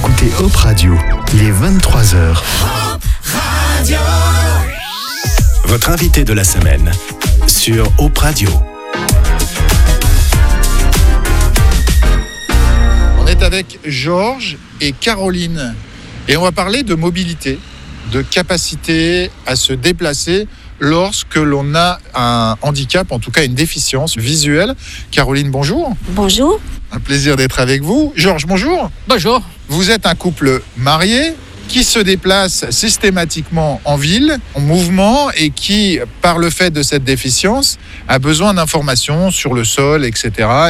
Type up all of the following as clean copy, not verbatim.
écoutez Hop Radio. Il est 23h. Radio. Votre invité de la semaine sur Hop Radio. On est avec Georges et Caroline et on va parler de mobilité, de capacité à se déplacer lorsque l'on a un handicap, en tout cas une déficience visuelle. Caroline, bonjour. Bonjour. Un plaisir d'être avec vous. Georges, bonjour. Bonjour. Vous êtes un couple marié qui se déplace systématiquement en ville, en mouvement, et qui, par le fait de cette déficience, a besoin d'informations sur le sol, etc.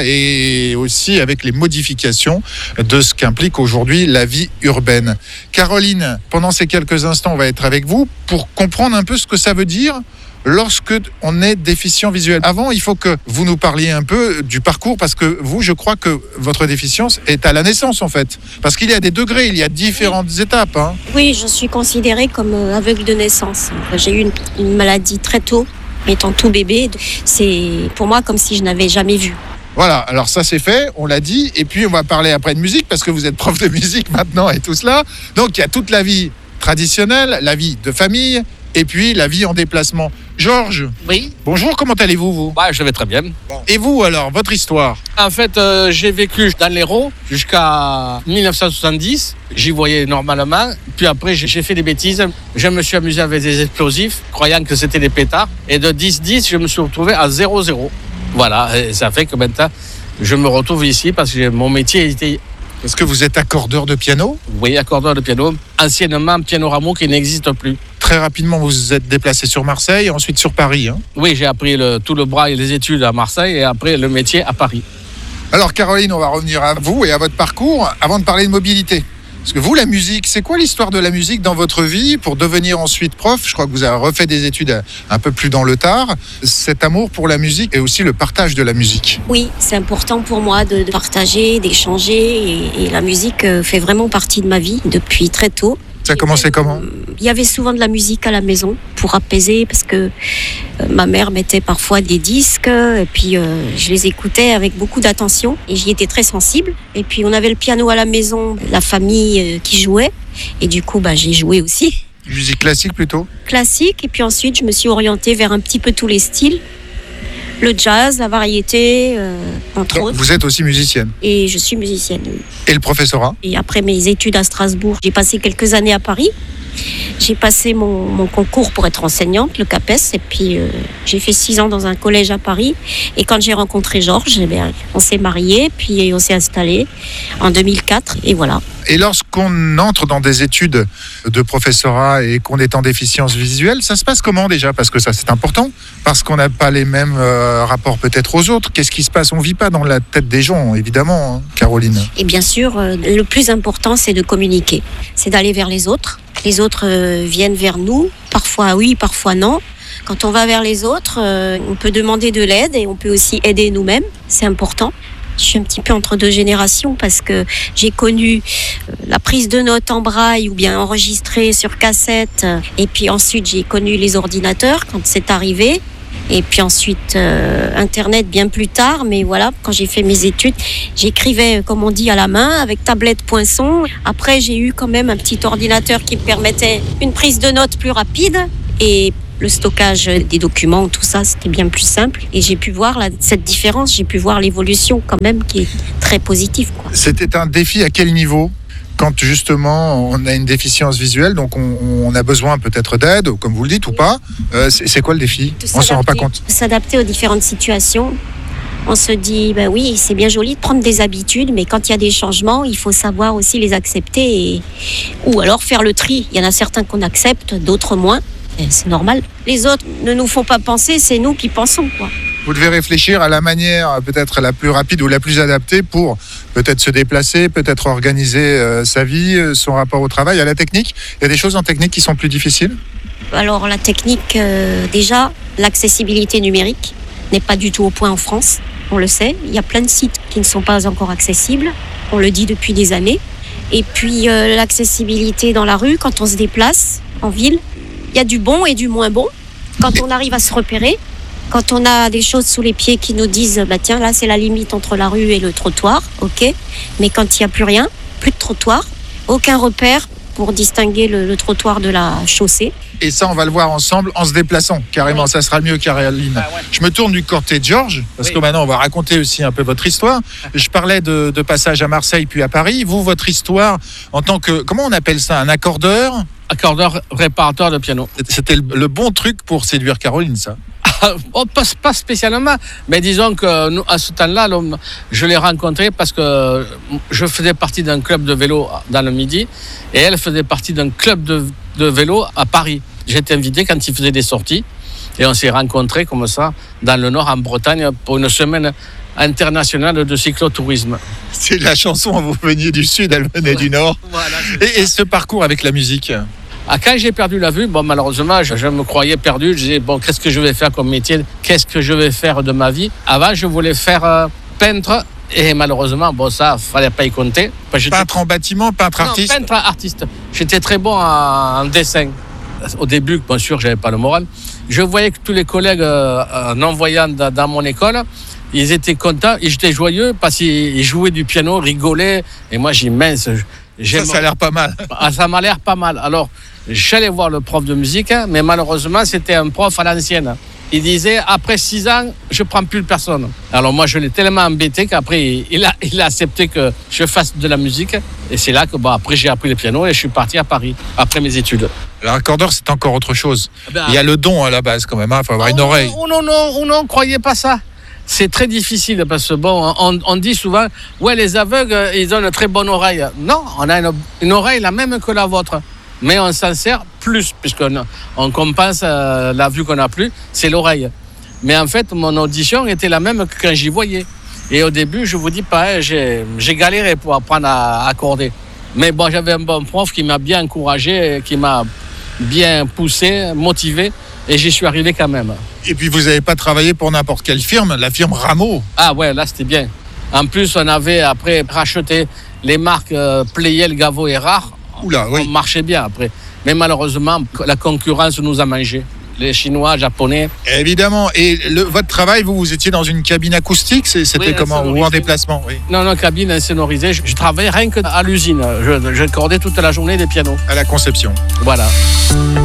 Et aussi avec les modifications de ce qu'implique aujourd'hui la vie urbaine. Caroline, pendant ces quelques instants, on va être avec vous pour comprendre un peu ce que ça veut dire lorsque on est déficient visuel. Avant, il faut que vous nous parliez un peu du parcours, parce que vous, je crois que votre déficience est à la naissance, en fait. Parce qu'il y a des degrés, il y a différentes étapes. Hein. Oui, je suis considérée comme aveugle de naissance. J'ai eu une maladie très tôt, étant tout bébé. C'est pour moi comme si je n'avais jamais vu. Voilà, alors ça c'est fait, on l'a dit. Et puis on va parler après de musique, parce que vous êtes prof de musique maintenant et tout cela. Donc il y a toute la vie traditionnelle, la vie de famille, et puis la vie en déplacement. Georges. Oui. Bonjour, comment allez-vous, vous ? Je vais très bien. Et vous alors, votre histoire ? En fait, j'ai vécu dans l'Hérault jusqu'à 1970. J'y voyais normalement. Puis après, j'ai fait des bêtises. Je me suis amusé avec des explosifs, croyant que c'était des pétards. Et de 10-10, je me suis retrouvé à 0-0. Voilà, et ça fait que maintenant, je me retrouve ici parce que mon métier était... Est-ce que vous êtes accordeur de piano ? Oui, accordeur de piano. Anciennement, piano rameau qui n'existe plus. Très rapidement, vous vous êtes déplacé sur Marseille, ensuite sur Paris. Hein. Oui, j'ai appris tout le bras et les études à Marseille et après le métier à Paris. Alors Caroline, on va revenir à vous et à votre parcours avant de parler de mobilité. Parce que vous, la musique, c'est quoi l'histoire de la musique dans votre vie pour devenir ensuite prof ? Je crois que vous avez refait des études un peu plus dans le tard. Cet amour pour la musique et aussi le partage de la musique. Oui, c'est important pour moi de partager, d'échanger. Et la musique fait vraiment partie de ma vie depuis très tôt. Ça a commencé comment ? Il y avait souvent de la musique à la maison pour apaiser, parce que ma mère mettait parfois des disques et puis je les écoutais avec beaucoup d'attention et j'y étais très sensible. Et puis on avait le piano à la maison, la famille qui jouait et du coup j'ai joué aussi. Musique classique plutôt ? Classique, et puis ensuite je me suis orientée vers un petit peu tous les styles. Le jazz, la variété, entre autres. Vous êtes aussi musicienne ? Et je suis musicienne, oui. Et le professorat ? Et après mes études à Strasbourg, j'ai passé quelques années à Paris. J'ai passé mon concours pour être enseignante, le CAPES, et puis j'ai fait 6 ans dans un collège à Paris. Et quand j'ai rencontré Georges, on s'est mariés, puis on s'est installés en 2004, et voilà. Et lorsqu'on entre dans des études de professorat et qu'on est en déficience visuelle, ça se passe comment déjà ? Parce que ça c'est important, parce qu'on n'a pas les mêmes rapports peut-être aux autres. Qu'est-ce qui se passe ? On ne vit pas dans la tête des gens, évidemment, hein, Caroline. Et bien sûr, le plus important, c'est de communiquer. C'est d'aller vers les autres. Les autres viennent vers nous, parfois oui, parfois non. Quand on va vers les autres, on peut demander de l'aide et on peut aussi aider nous-mêmes. C'est important. Je suis un petit peu entre deux générations parce que j'ai connu la prise de notes en braille ou bien enregistrée sur cassette. Et puis ensuite, j'ai connu les ordinateurs quand c'est arrivé. Et puis ensuite, Internet bien plus tard. Mais voilà, quand j'ai fait mes études, j'écrivais, comme on dit, à la main, avec tablette poinçon. Après, j'ai eu quand même un petit ordinateur qui me permettait une prise de notes plus rapide. Et le stockage des documents, tout ça, c'était bien plus simple. Et j'ai pu voir cette différence, j'ai pu voir l'évolution quand même qui est très positive, quoi. C'était un défi à quel niveau ? Quand justement on a une déficience visuelle, donc on a besoin peut-être d'aide, comme vous le dites, ou pas. C'est quoi le défi ? On ne s'en rend pas compte. S'adapter aux différentes situations. On se dit, oui, c'est bien joli de prendre des habitudes, mais quand il y a des changements, il faut savoir aussi les accepter ou alors faire le tri. Il y en a certains qu'on accepte, d'autres moins. C'est normal. Les autres ne nous font pas penser, c'est nous qui pensons, quoi. Vous devez réfléchir à la manière peut-être la plus rapide ou la plus adaptée pour peut-être se déplacer, peut-être organiser sa vie, son rapport au travail, à la technique. Il y a des choses en technique qui sont plus difficiles ? Alors la technique, déjà, l'accessibilité numérique n'est pas du tout au point en France, on le sait. Il y a plein de sites qui ne sont pas encore accessibles, on le dit depuis des années. Et puis l'accessibilité dans la rue, quand on se déplace en ville, il y a du bon et du moins bon. Quand on arrive à se repérer, quand on a des choses sous les pieds qui nous disent tiens, là c'est la limite entre la rue et le trottoir, ok. Mais quand il n'y a plus rien, plus de trottoir, aucun repère pour distinguer le trottoir de la chaussée. Et ça, on va le voir ensemble en se déplaçant, carrément. Oui. Ça sera mieux, Caroline. Ah ouais. Je me tourne du côté de Georges, parce que maintenant, on va raconter aussi un peu votre histoire. Je parlais de passage à Marseille, puis à Paris. Vous, votre histoire, en tant que, comment on appelle ça, un accordeur? Accordeur, réparateur de piano. C'était le bon truc pour séduire Caroline, ça. Oh, pas spécialement, mais disons que nous, à ce temps-là, je l'ai rencontré parce que je faisais partie d'un club de vélo dans le Midi et elle faisait partie d'un club de vélo à Paris. J'étais invité quand ils faisaient des sorties et on s'est rencontrés comme ça dans le Nord, en Bretagne, pour une semaine internationale de cyclotourisme. C'est la chanson, vous veniez du Sud, elle venait du Nord. Voilà, Et ce parcours avec la musique? Quand j'ai perdu la vue, malheureusement, je me croyais perdu. Je disais, qu'est-ce que je vais faire comme métier? Qu'est-ce que je vais faire de ma vie? Avant, je voulais faire peintre. Et malheureusement, ça, fallait pas y compter. Peintre en bâtiment, peintre artiste? Non, peintre artiste. J'étais très bon en dessin. Au début, bien sûr, j'avais pas le moral. Je voyais que tous les collègues non-voyants dans mon école, ils étaient contents, ils étaient joyeux parce qu'ils jouaient du piano, rigolaient. Et moi, j'ai mince. Ça a l'air pas mal. Ça m'a l'air pas mal. Alors, j'allais voir le prof de musique, mais malheureusement, c'était un prof à l'ancienne. Il disait, après 6 ans, je ne prends plus personne. Alors moi, je l'ai tellement embêté qu'après, il a accepté que je fasse de la musique. Et c'est là que, après, j'ai appris le piano et je suis parti à Paris, après mes études. L'accordeur, c'est encore autre chose. Il y a le don à la base, quand même. Il faut avoir une oreille. Non, croyez pas ça. C'est très difficile parce que on dit souvent, les aveugles, ils ont une très bonne oreille. Non, on a une oreille la même que la vôtre. Mais on s'en sert plus, puisqu'on compense la vue qu'on n'a plus, c'est l'oreille. Mais en fait, mon audition était la même que quand j'y voyais. Et au début, je vous dis pas, j'ai galéré pour apprendre à accorder. Mais j'avais un bon prof qui m'a bien encouragé, qui m'a bien poussé, motivé, et j'y suis arrivé quand même. Et puis, vous n'avez pas travaillé pour n'importe quelle firme, la firme Rameau. Ah ouais, là, c'était bien. En plus, on avait après racheté les marques Pleyel, Gaveau et Rare. Oula, oui. On marchait bien après. Mais malheureusement, la concurrence nous a mangé. Les Chinois, Japonais. Évidemment. Et votre travail, vous étiez dans une cabine acoustique? C'était comment? Ou en déplacement? Oui. Non, cabine insonorisée. Je travaillais rien qu'à l'usine. Je cordais toute la journée des pianos. À la conception. Voilà.